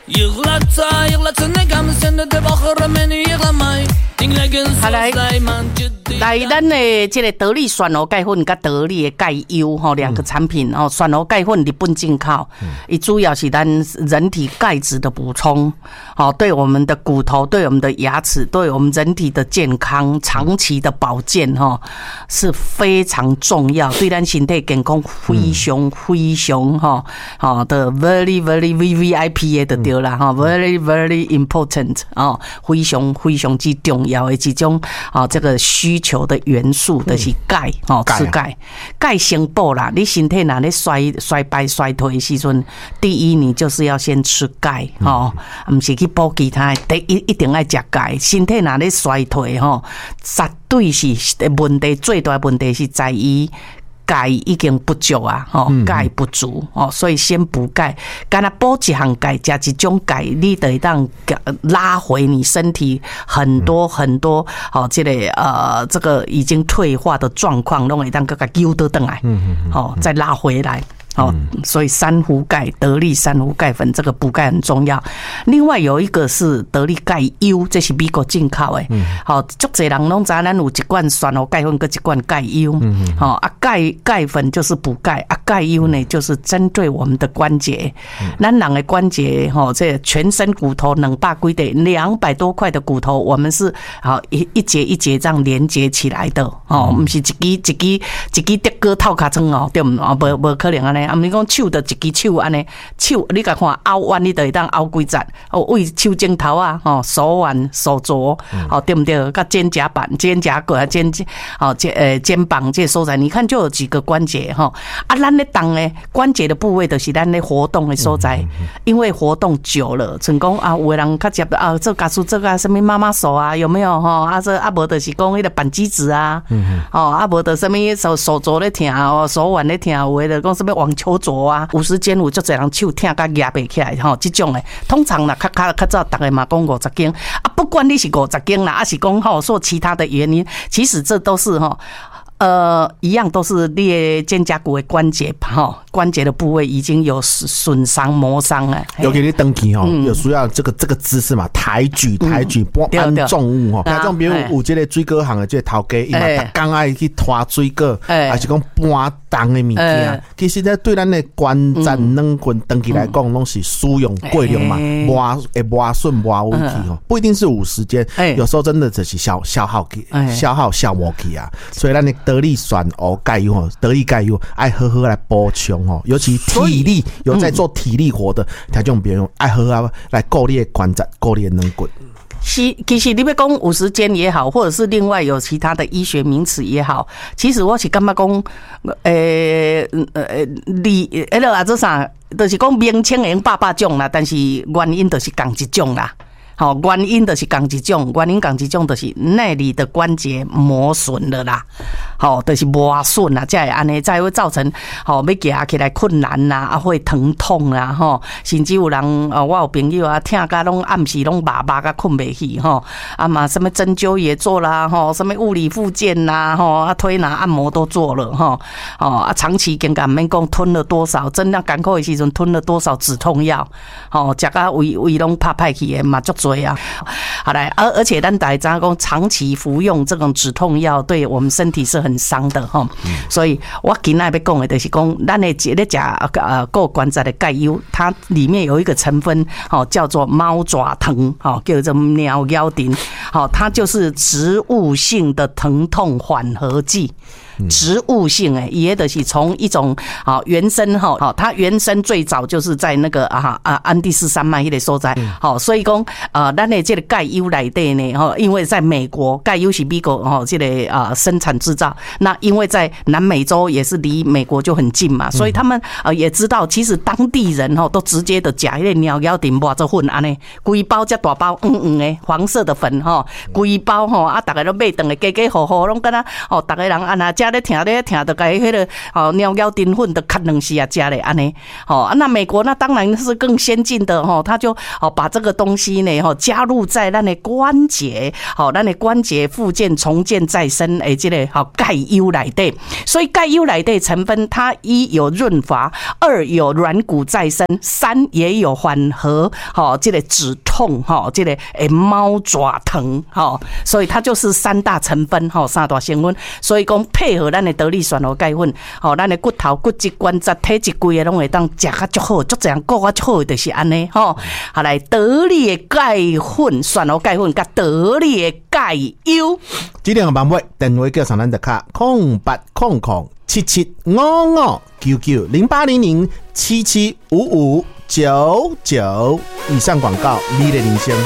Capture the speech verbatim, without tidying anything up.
好来，来咱的这个得力选猴钙粉跟得力的钙优吼两个产品哦，选猴钙粉日本进口，伊主要是咱人体钙质的补充，哦，对我们的骨头、对我们的牙齿、对我们人体的健康、长期的保健哈是非常重要，对咱身体健康非常非常哈好的 very very V V I P 的就对啦哈 ，very very important 哦，非常非常之重要的一种啊这个需求的元素就是钙哦，吃钙，钙先补啦。你身体哪里衰衰败衰退的时阵，第一你就是要先吃钙哦，不是去补其他，第一一定要吃钙。身体哪里衰退吼，绝对是问题，最大的问题是在于钙已经不足啊，吼，钙不足哦，所以先补钙，干那补一项钙，加一种钙，你得让拉回你身体很多很多，哦，这个呃，这个已经退化的状况，拢会当个个揪得回来，哦，再拉回来。哦，所以珊瑚钙、得力珊瑚钙粉这个补钙很重要。另外有一个是得力钙优，这是美国进口的。好，足侪人拢知咱有一罐珊瑚钙粉，跟一罐钙优。好啊，钙钙粉就是补钙，啊，钙优呢就是针对我们的关节。咱人的关节，吼，这全身骨头两百几块，两百多块的骨头，我们是好一一节一节这样连接起来的。哦，不是一支一支一支德哥套卡针哦，对唔？啊，无无可能安尼。啊，你讲手就一支手安尼，手你甲看凹弯，你就会当凹几节。哦，为手指头啊，吼，手腕、手肘，哦，对不对？甲肩胛板、肩胛骨啊、肩哦肩呃肩膀这所在，你看就有几个关节哈。啊，咱咧动诶关节的部位，就是咱咧活动的所在，因为活动久了，成功啊，有的人较接啊，做家属做啊，什么妈妈手啊，有没有哈？啊，这啊无就是讲迄个扳机指啊，哦，啊无的什么手手肘咧疼哦，手腕咧疼，有的讲什么网球肘啊，五十肩有足侪人手疼甲压不起来吼，这种诶，通常啦，较较较早大概嘛讲五十肩啊，不管你是五十肩啦，还是讲吼说其他的原因，其实这都是吼。呃，一样都是列肩胛骨的关节哈，关节的部位已经有损伤、磨伤了。 尤其你登记哈，有需要这个这个姿势嘛，抬举、抬举、搬搬重物哈。那种比如有这个水果行的这个头家，伊嘛刚爱去拖水果，还是讲搬重的物件。其实咧，对咱的关节软骨登记来讲，拢是使用过量嘛，磨会磨损磨wu去吼，不一定是五十肩，有时候真的只是消消耗去、消耗消磨去啊。所以咱的得力选哦钙优哦，得力钙优爱好好来补充哦，尤其体力有在做体力活的，听众朋友爱好好来顾你的关节、顾你的软骨。 其其实你要讲五十肩也好，或者是另外有其他的医学名词也好，其实我是感觉讲，诶呃你迄落啊做啥，就是讲名称会用百百种啦，但是原因就是同一种啦。好，原因就是同一种，原因同一种就是那里的关节磨损了啦，好，就是磨损啦，才会安尼，才会造成好要行起来困难啦，啊会疼痛啦，吼，甚至有人啊，我有朋友啊，疼甲拢暗时拢麻麻甲困袂去，吼，啊嘛什么针灸也做啦，吼，什么物理复健啦，吼，啊推拿按摩都做了，吼，哦啊长期更加免讲吞了多少，真正艰苦的时阵吞了多少止痛药，吼，食甲胃胃拢拍歹去的嘛足。对啊，好来，而而且咱大家讲长期服用这种止痛药，对我们身体是很伤的哈。所以我今天要讲的就是讲，咱的咧食呃够关节的钙优，它里面有一个成分哦，叫做猫爪藤，哦，叫做鸟腰丁，好，它就是植物性的疼痛缓和剂。植物性诶，也就是从一种好原生哈，好，它原生最早就是在那个啊啊安第斯山脉那个所在，好，所以讲呃，咱的这个钙优来的呢，哈，因为在美国钙优是美国哈这个啊生产制造，那因为在南美洲也是离美国就很近嘛，所以他们呃也知道，其实当地人哈都直接的食那个鸟腰丁抹做粉安尼，规包这大包嗯嗯的黄色的粉哈，规包哈啊，大家都买回来家家户户拢跟他哦，大家人安那这食咧疼咧疼，就该迄个哦尿尿丁粉的卡两丝啊加嘞安尼，哦啊那美国那当然是更先进的哈，他就哦把这个东西呢哈加入在咱的关节，好咱的关节复健重建再生诶这个好钙优内底，所以钙优内底成分它一有润滑，二有软骨再生，三也有缓和好这个止痛哈这个诶猫爪疼哈，所以它就是三大成分哈三大成分，所以讲配合咱的得力酸和钙粉，好咱的骨头骨质关节体质规个拢会当食较足好，足这样顾较足好就是安尼吼。好来得力的钙粉酸和钙粉甲得力的钙优， 这两个版本电话叫上咱的卡空八空空七七五五九九零八零零七七五五九九以上广告，你的铃声。